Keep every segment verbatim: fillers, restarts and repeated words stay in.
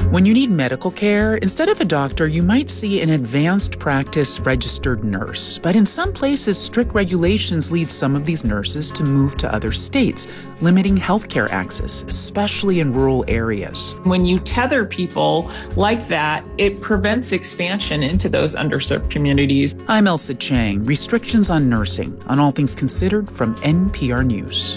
When you need medical care, instead of a doctor, you might see an advanced practice registered nurse. But in some places, strict regulations lead some of these nurses to move to other states, limiting healthcare access, especially in rural areas. When you tether people like that, it prevents expansion into those underserved communities. I'm Elsa Chang. Restrictions on nursing, on All Things Considered from N P R News.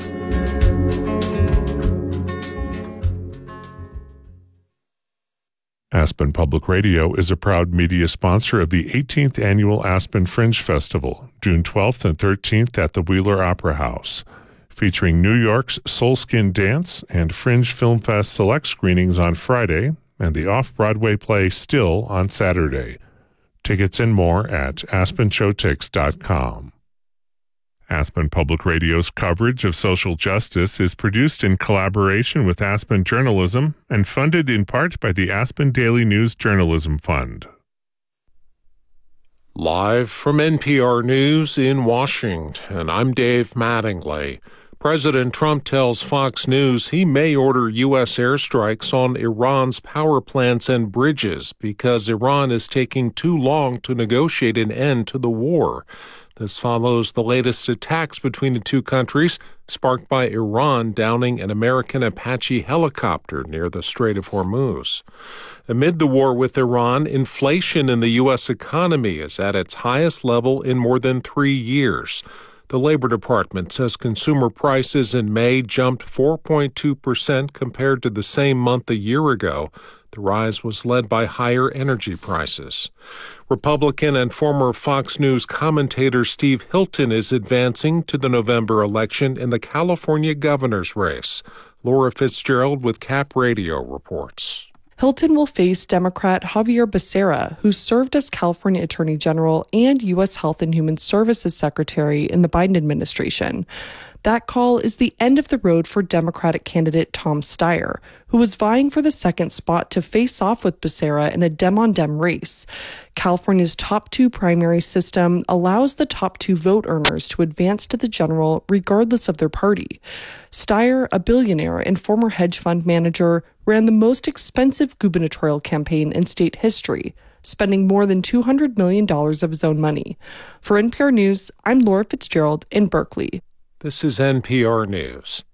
Aspen Public Radio is a proud media sponsor of the eighteenth Annual Aspen Fringe Festival, June twelfth and thirteenth at the Wheeler Opera House, featuring New York's Soulskin Dance and Fringe Film Fest select screenings on Friday and the off-Broadway play Still on Saturday. Tickets and more at aspen showtix dot com. Aspen Public Radio's coverage of social justice is produced in collaboration with Aspen Journalism and funded in part by the Aspen Daily News Journalism Fund. Live from N P R News in Washington, I'm Dave Mattingly. President Trump tells Fox News he may order U S airstrikes on Iran's power plants and bridges because Iran is taking too long to negotiate an end to the war. This follows the latest attacks between the two countries, sparked by Iran downing an American Apache helicopter near the Strait of Hormuz. Amid the war with Iran, inflation in the U S economy is at its highest level in more than three years. The Labor Department says consumer prices in May jumped four point two percent compared to the same month a year ago. The rise was led by higher energy prices. Republican and former Fox News commentator Steve Hilton is advancing to the November election in the California governor's race. Laura Fitzgerald with Cap Radio reports. Hilton will face Democrat Javier Becerra, who served as California Attorney General and U S Health and Human Services Secretary in the Biden administration. That call is the end of the road for Democratic candidate Tom Steyer, who was vying for the second spot to face off with Becerra in a Dem-on-Dem race. California's top two primary system allows the top two vote earners to advance to the general regardless of their party. Steyer, a billionaire and former hedge fund manager, ran the most expensive gubernatorial campaign in state history, spending more than two hundred million dollars of his own money. For N P R News, I'm Laura Fitzgerald in Berkeley. This is N P R News.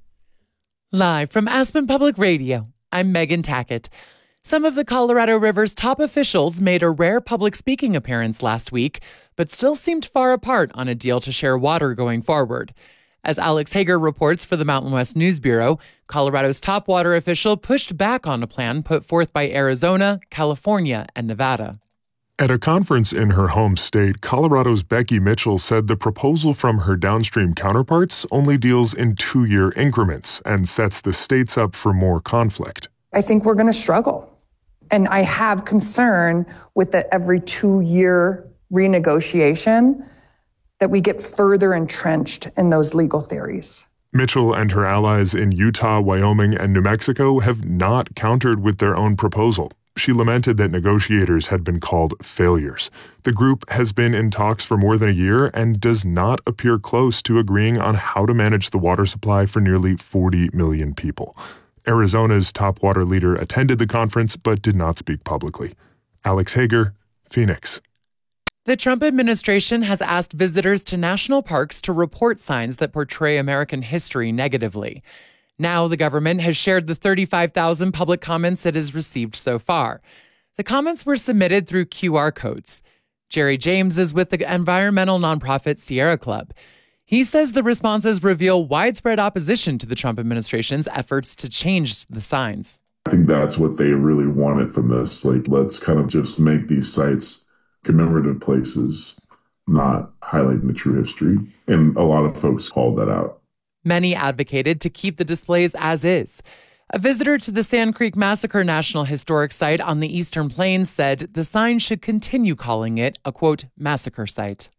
Live from Aspen Public Radio, I'm Megan Tackett. Some of the Colorado River's top officials made a rare public speaking appearance last week, but still seemed far apart on a deal to share water going forward. As Alex Hager reports for the Mountain West News Bureau, Colorado's top water official pushed back on a plan put forth by Arizona, California, and Nevada. At a conference in her home state, Colorado's Becky Mitchell said the proposal from her downstream counterparts only deals in two-year increments and sets the states up for more conflict. I think we're going to struggle. And I have concern with the every two-year renegotiation that we get further entrenched in those legal theories. Mitchell and her allies in Utah, Wyoming, and New Mexico have not countered with their own proposal. She lamented that negotiators had been called failures. The group has been in talks for more than a year and does not appear close to agreeing on how to manage the water supply for nearly forty million people. Arizona's top water leader attended the conference but did not speak publicly. Alex Hager, Phoenix. The Trump administration has asked visitors to national parks to report signs that portray American history negatively. Now the government has shared the thirty-five thousand public comments it has received so far. The comments were submitted through Q R codes. Jerry James is with the environmental nonprofit Sierra Club. He says the responses reveal widespread opposition to the Trump administration's efforts to change the signs. I think that's what they really wanted from this. Like, let's kind of just make these sites commemorative places, not highlighting the true history. And a lot of folks called that out. Many advocated to keep the displays as is. A visitor to the Sand Creek Massacre National Historic Site on the Eastern Plains said the sign should continue calling it a, quote, massacre site.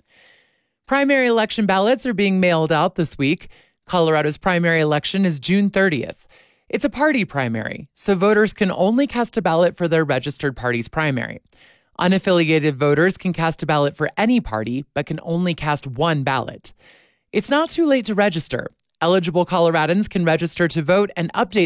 Primary election ballots are being mailed out this week. Colorado's primary election is June thirtieth. It's a party primary, so voters can only cast a ballot for their registered party's primary. Unaffiliated voters can cast a ballot for any party, but can only cast one ballot. It's not too late to register. Eligible Coloradans can register to vote and update